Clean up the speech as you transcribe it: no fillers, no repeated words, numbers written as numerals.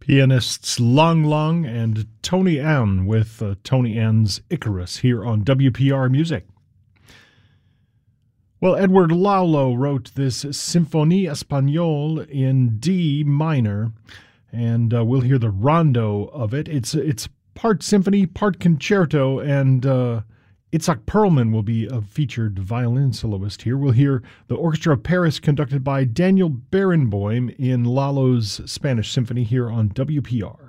Pianists Lang Lang and Tony Ann with Tony Ann's Icarus here on WPR Music. Well, Edward Lalo wrote this Symphonie Espagnole in D minor, and we'll hear the rondo of it. It's part symphony, part concerto, and Itzhak Perlman will be a featured violin soloist here. We'll hear the Orchestra of Paris conducted by Daniel Barenboim in Lalo's Spanish Symphony here on WPR.